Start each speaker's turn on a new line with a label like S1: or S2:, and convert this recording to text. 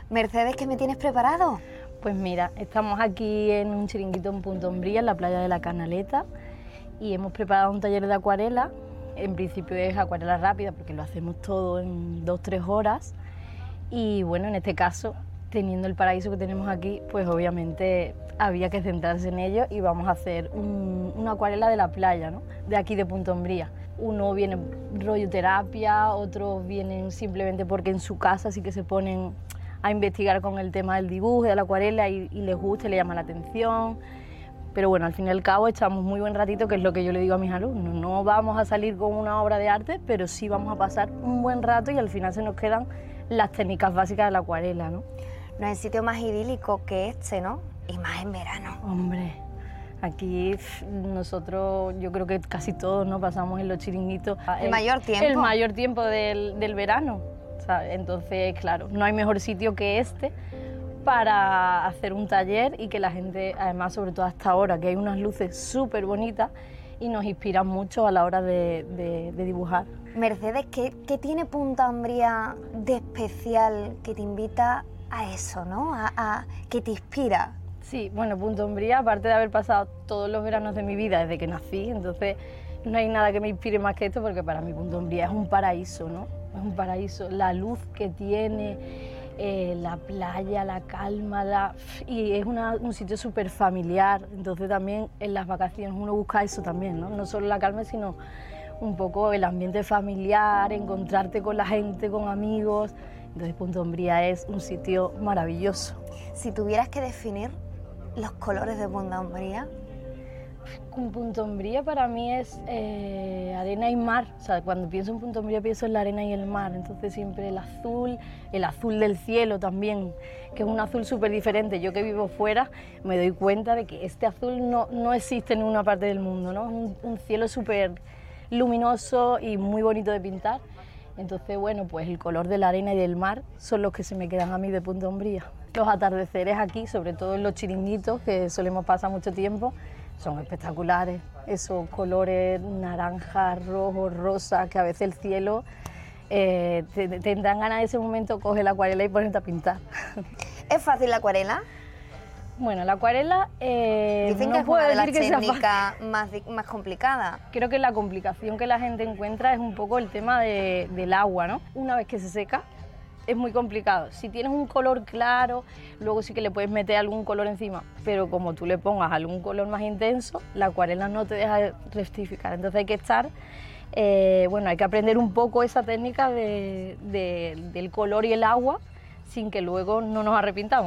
S1: Mercedes, ¿qué me tienes preparado?
S2: Pues mira, estamos aquí en un chiringuito en Punta Umbría, en la playa de la Canaleta, y hemos preparado un taller de acuarela. En principio es acuarela rápida porque lo hacemos todo en 2-3 horas, y bueno, en este caso, teniendo el paraíso que tenemos aquí, pues obviamente había que centrarse en ello y vamos a hacer una acuarela de la playa, ¿no? De aquí de Punta Umbría. Uno viene rollo terapia, otros vienen simplemente porque en su casa sí que se ponen a investigar con el tema del dibujo, de la acuarela y les gusta y les llama la atención. Pero bueno, al fin y al cabo echamos muy buen ratito, que es lo que yo le digo a mis alumnos. No vamos a salir con una obra de arte, pero sí vamos a pasar un buen rato y al final se nos quedan las técnicas básicas de la acuarela, ¿no?
S1: No hay sitio más idílico que este, ¿no? Y más en verano.
S2: Hombre, aquí nosotros, yo creo que casi todos, ¿no? Pasamos en los chiringuitos
S1: El mayor tiempo.
S2: El mayor tiempo del verano. ¿Sabes? Entonces, claro, no hay mejor sitio que este para hacer un taller y que la gente, además, sobre todo hasta ahora, que hay unas luces súper bonitas y nos inspiran mucho a la hora de dibujar.
S1: Mercedes, ¿qué tiene Punta Umbría de especial que te invita a eso, ¿no? Que te inspira?
S2: Sí, bueno, Punta Umbría, aparte de haber pasado todos los veranos de mi vida desde que nací, entonces no hay nada que me inspire más que esto, porque para mí Punta Umbría es un paraíso, ¿no? Es un paraíso, la luz que tiene, la playa, la calma, y es un sitio súper familiar. Entonces también en las vacaciones uno busca eso también, ¿no? No solo la calma, sino un poco el ambiente familiar, encontrarte con la gente, con amigos. Entonces Punta Umbría es un sitio maravilloso.
S1: Si tuvieras que definir los colores de Punta Umbría.
S2: Punta Umbría para mí es arena y mar. O sea, cuando pienso en Punta Umbría pienso en la arena y el mar. Entonces siempre el azul del cielo también, que es un azul súper diferente. Yo que vivo fuera me doy cuenta de que este azul no existe en ninguna parte del mundo, ¿no? Es un cielo súper luminoso y muy bonito de pintar. Entonces, bueno, pues el color de la arena y del mar son los que se me quedan a mí de Punta Umbría. Los atardeceres aquí, sobre todo en los chiringuitos, que solemos pasar mucho tiempo, son espectaculares. Esos colores naranja, rojo, rosa, que a veces el cielo te dan ganas de ese momento, coge la acuarela y ponerte a pintar.
S1: ¿Es fácil la acuarela?
S2: Bueno, la acuarela
S1: dicen
S2: no
S1: que es
S2: puedo
S1: una de las
S2: decir que sea
S1: técnicas más complicadas.
S2: Creo que la complicación que la gente encuentra es un poco el tema del agua, ¿no? Una vez que se seca es muy complicado. Si tienes un color claro, luego sí que le puedes meter algún color encima, pero como tú le pongas algún color más intenso, la acuarela no te deja rectificar. Entonces hay que estar, hay que aprender un poco esa técnica del color y el agua sin que luego no nos arrepintamos.